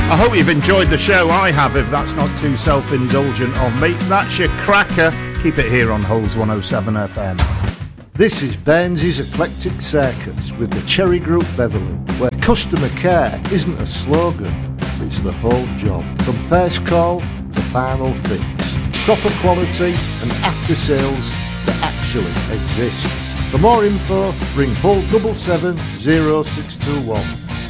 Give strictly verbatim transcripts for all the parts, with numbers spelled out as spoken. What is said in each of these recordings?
I hope you've enjoyed the show. I have, if that's not too self-indulgent of me. That's your cracker. Keep it here on Hulls one oh seven F M. This is Baines's Eclectic Circus with the Cherry Group Beverley, where customer care isn't a slogan, it's the whole job. From first call to final fix. Proper quality and after sales that actually exists. For more info, ring Hull seven seven zero six two one.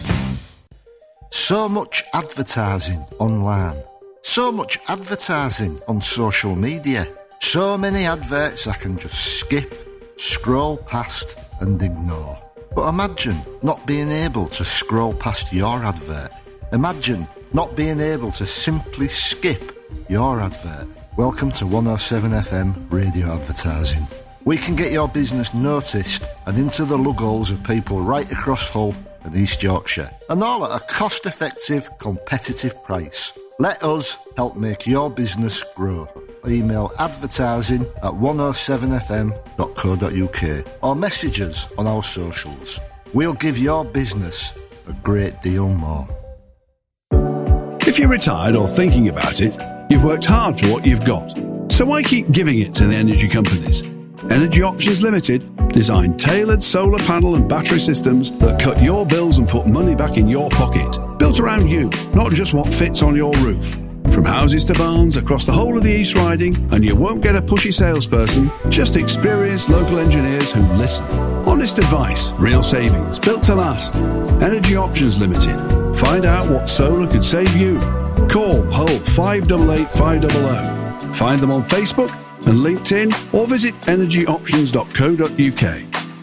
So much advertising online. So much advertising on social media. So many adverts I can just skip, scroll past and ignore. But imagine not being able to scroll past your advert. Imagine not being able to simply skip your advert. Welcome to one oh seven F M Radio Advertising. We can get your business noticed and into the lugholes of people right across Hull and East Yorkshire, and all at a cost-effective, competitive price. Let us help make your business grow. Email advertising at one oh seven f m dot co dot u k or message us on our socials. We'll give your business a great deal more. If you're retired or thinking about it, you've worked hard for what you've got. So why keep giving it to the energy companies? Energy Options Limited design tailored solar panel and battery systems that cut your bills and put money back in your pocket. Built around you, not just what fits on your roof. From houses to barns across the whole of the East Riding, and you won't get a pushy salesperson, just experienced local engineers who listen. Honest advice, real savings, built to last. Energy Options Limited. Find out what solar could save you. Call Hull five eight eight five hundred. Find them on Facebook and LinkedIn, or visit energy options dot co dot u k.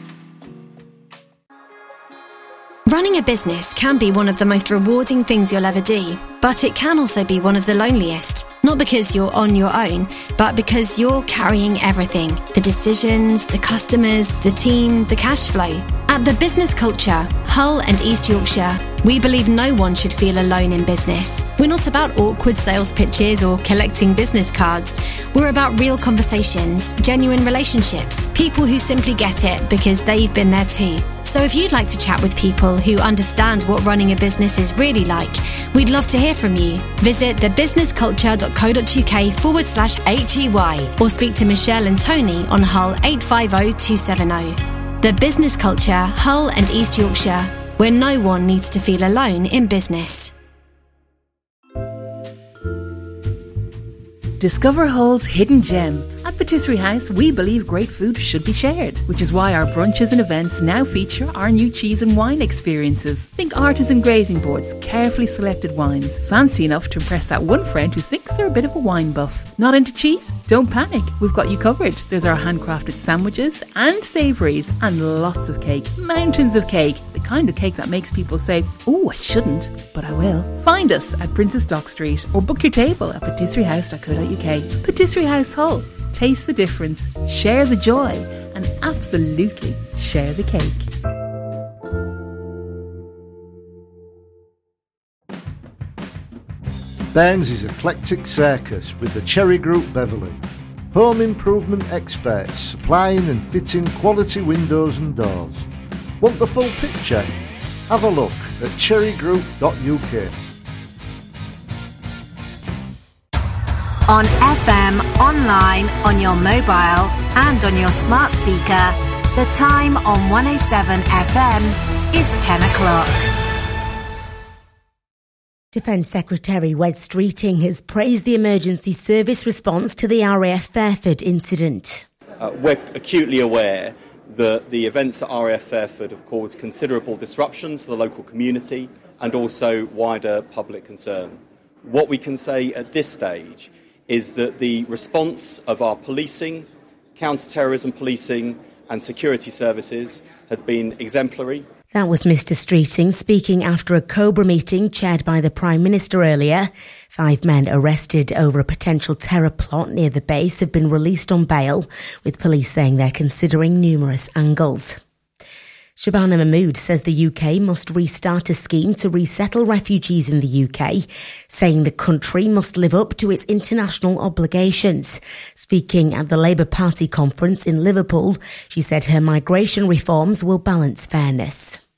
Running a business can be one of the most rewarding things you'll ever do, but it can also be one of the loneliest. Not because you're on your own, but because you're carrying everything. The decisions, the customers, the team, the cash flow. At The Business Culture, Hull and East Yorkshire, we believe no one should feel alone in business. We're not about awkward sales pitches or collecting business cards. We're about real conversations, genuine relationships, people who simply get it because they've been there too. So if you'd like to chat with people who understand what running a business is really like, we'd love to hear from you. Visit thebusinessculture.co.uk forward slash HEY or speak to Michelle and Tony on Hull eight five zero two seven zero. The Business Culture, Hull and East Yorkshire, where no one needs to feel alone in business. Discover Hull's hidden gem. At Patisserie House, we believe great food should be shared, which is why our brunches and events now feature our new cheese and wine experiences. Think artisan grazing boards, carefully selected wines, fancy enough to impress that one friend who thinks they're a bit of a wine buff. Not into cheese? Don't panic, we've got you covered. There's our handcrafted sandwiches and savouries and lots of cake, mountains of cake, the kind of cake that makes people say, oh, I shouldn't, but I will. Find us at Princess Dock Street or book your table at patisserie house dot co dot u k. Patisserie House Hull. Taste the difference, share the joy, and absolutely share the cake. Baines's Eclectic Circus with the Cherry Group Beverley. Home improvement experts supplying and fitting quality windows and doors. Want the full picture? Have a look at cherry group dot u k. On F M, online, on your mobile and on your smart speaker, the time on one oh seven F M is ten o'clock. Defence Secretary Wes Streeting has praised the emergency service response to the R A F Fairford incident. Uh, we're acutely aware that the events at R A F Fairford have caused considerable disruptions to the local community and also wider public concern. What we can say at this stage is that the response of our policing, counter-terrorism policing and security services has been exemplary. That was Mr Streeting speaking after a Cobra meeting chaired by the Prime Minister earlier. Five men arrested over a potential terror plot near the base have been released on bail, with police saying they're considering numerous angles. Shabana Mahmood says the U K must restart a scheme to resettle refugees in the U K, saying the country must live up to its international obligations. Speaking at the Labour Party conference in Liverpool, she said her migration reforms will balance fairness.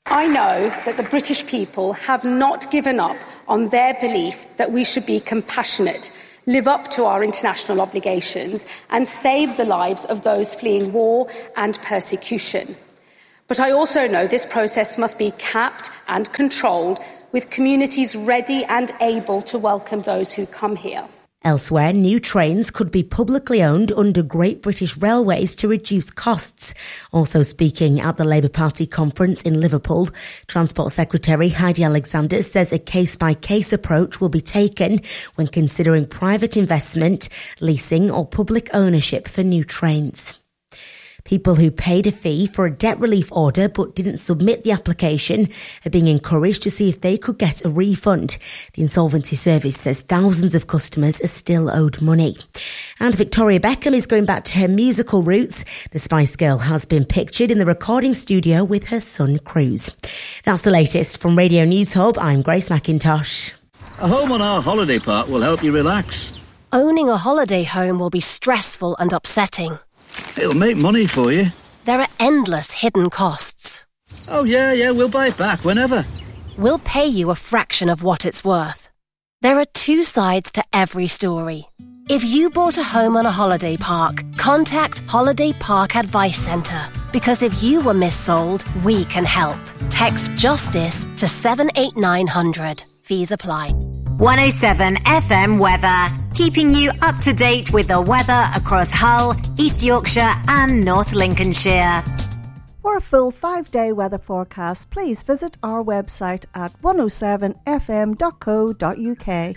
I know that the British people have not given up on their belief that we should be compassionate, live up to our international obligations and save the lives of those fleeing war and persecution. But I also know this process must be capped and controlled, with communities ready and able to welcome those who come here. Elsewhere, new trains could be publicly owned under Great British Railways to reduce costs. Also speaking at the Labour Party conference in Liverpool, Transport Secretary Heidi Alexander says a case-by-case approach will be taken when considering private investment, leasing or public ownership for new trains. People who paid a fee for a debt relief order but didn't submit the application are being encouraged to see if they could get a refund. The Insolvency Service says thousands of customers are still owed money. And Victoria Beckham is going back to her musical roots. The Spice Girl has been pictured in the recording studio with her son Cruz. That's the latest from Radio News Hub. I'm Grace McIntosh. A home on our holiday park will help you relax. Owning a holiday home will be stressful and upsetting. It'll make money for you. There are endless hidden costs. Oh, yeah, yeah, we'll buy it back whenever. We'll pay you a fraction of what it's worth. There are two sides to every story. If you bought a home on a holiday park, contact Holiday Park Advice Centre. Because if you were missold, we can help. Text JUSTICE to seven eight nine hundred. Fees apply. one oh seven F M weather, keeping you up to date with the weather across Hull, East Yorkshire and North Lincolnshire. For a full five-day weather forecast, please visit our website at one oh seven f m dot co dot u k.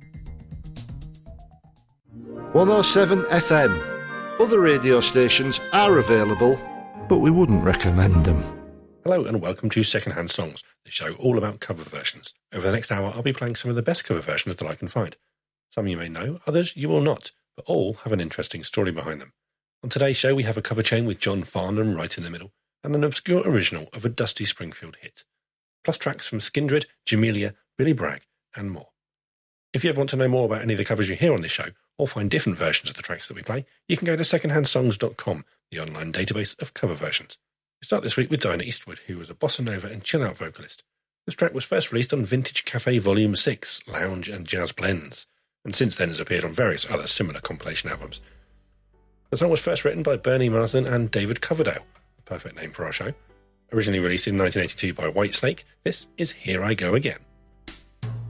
one oh seven F M. Other radio stations are available, but we wouldn't recommend them. Hello and welcome to Secondhand Songs, the show all about cover versions. Over the next hour, I'll be playing some of the best cover versions that I can find. Some you may know, others you will not, but all have an interesting story behind them. On today's show, we have a cover chain with John Farnham right in the middle, and an obscure original of a Dusty Springfield hit, plus tracks from Skindred, Jamelia, Billy Bragg, and more. If you ever want to know more about any of the covers you hear on this show, or find different versions of the tracks that we play, you can go to secondhand songs dot com, the online database of cover versions. We start this week with Dinah Eastwood, who was a bossa nova and chill-out vocalist. This track was first released on Vintage Cafe Volume six, Lounge and Jazz Blends, and since then has appeared on various other similar compilation albums. The song was first written by Bernie Marsden and David Coverdale, a perfect name for our show. Originally released in nineteen eighty-two by Whitesnake, this is Here I Go Again.